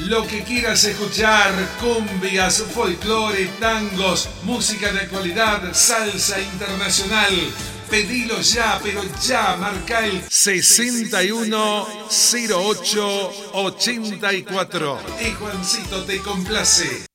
Lo que quieras escuchar, cumbias, folclore, tangos, música de actualidad, salsa internacional. Pedilo ya, pero ya, marca el 610884. Y Juancito te complace.